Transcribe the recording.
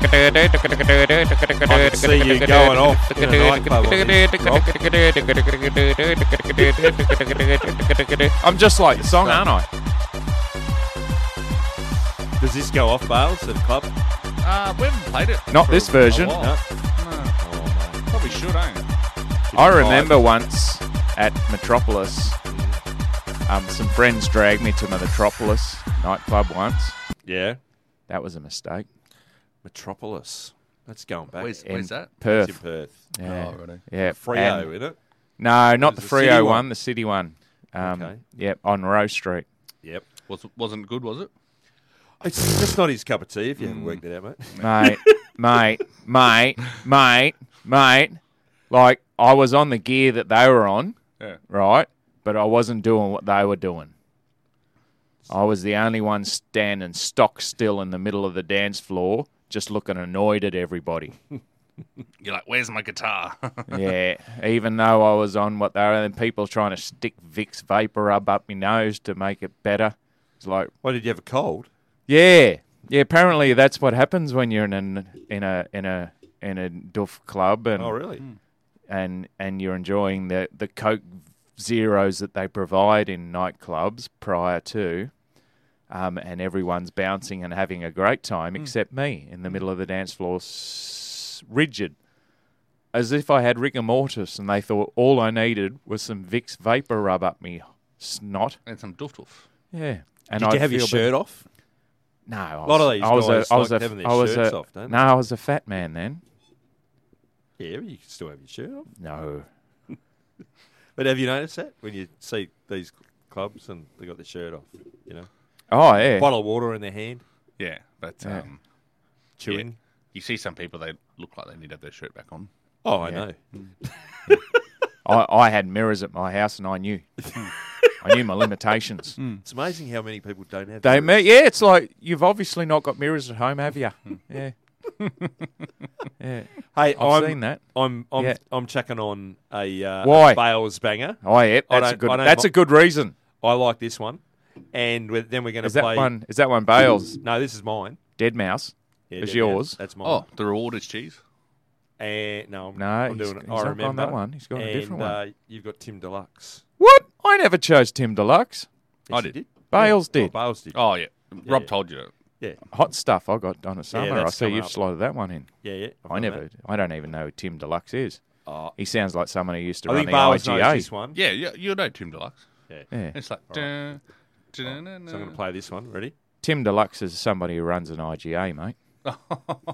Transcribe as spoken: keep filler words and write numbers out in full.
I can see you going off in a nightclub on this, Rob. I'm just like the song, aren't I? Does this go off, Bales, at a club? Uh, we haven't played it. Not for this a version. while. No. No. Oh, Probably should, ain't it? I remember once at Metropolis, um, some friends dragged me to Metropolis nightclub once. yeah. That was a mistake. Metropolis. That's going back. Where's, In where's that? Perth. It's in Perth. Yeah. Oh, righto. Yeah. Freo, And- isn't it? No, not the Is it the city Freo one? one, the city one. Um, Okay. Yep, on Rose Street. Yep. Was, wasn't good, was it? It's just not his cup of tea if you haven't worked it out, mate. Mate, mate, mate, mate, mate. Like, I was on the gear that they were on, Yeah. right? But I wasn't doing what they were doing. I was the only one standing stock still in the middle of the dance floor, just looking annoyed at everybody. You're like, where's my guitar? Yeah, even though I was on what they were, and people trying to stick Vicks Vapor Rub up my nose to make it better. It's like, Why did you have a cold? yeah, yeah. Apparently, that's what happens when you're in an in a in a in a duff club, and Oh, really? and and you're enjoying the the Coke Zeros that they provide in nightclubs prior to. Um, and everyone's bouncing and having a great time, except me in the middle of the dance floor, s- rigid, as if I had rigor mortis, and they thought all I needed was some Vicks Vapor Rub up me snot. And some doof doof. Yeah, and Did I'd you have your feel shirt bit- off? No, I was, A lot of these I was guys a, I was like a, having their I was shirts a, off, don't no, they? I was a fat man then. Yeah, but you can still have your shirt off. No, But have you noticed that when you see these clubs and they got their shirt off, you know, oh yeah, bottle of water in their hand, Yeah, but Yeah. um, chewing? yeah. You see some people, they look like they need to have their shirt back on. Oh, I Yeah. know. I, I had mirrors at my house and I knew, I knew my limitations. It's amazing how many people don't have. They, mirrors. me- yeah, it's like you've obviously not got mirrors at home, have you? Yeah, yeah. Hey, I've I'm, seen that. I'm, I'm, Yeah. I'm chucking on a, uh, Why? a Bales banger. Oh yeah, I that's a don't- good. I don't That's mi- a good reason. I like this one, and we're, then we're going to Is that play. one? Is that one Bales? No, this is mine. Dead Mouse. Yeah, Is yeah, yeah, yours? That's mine. Oh, the reward is cheese. And no, I'm, No, I'm he's- doing it. he's I not remember gone that one. He's gone a and, different one. Uh, you've got Tim Deluxe. What? I never chose Tim Deluxe. Yes, I you did. Bales Yeah. did. Oh, Bales did. Oh, yeah. Rob yeah. told you that. Yeah, Hot stuff. I got Donna Summer. I that's see coming you've up. slotted that one in. yeah, yeah. I've I done never. that. I don't even know who Tim Deluxe is. Oh, He sounds like someone who used to I run think the Bales knows I G A. this one. Yeah, yeah, you know Tim Deluxe. Yeah. Yeah. It's like... All dun, So dun, I'm going to play this one. Ready? Tim Deluxe is somebody who runs an I G A, mate.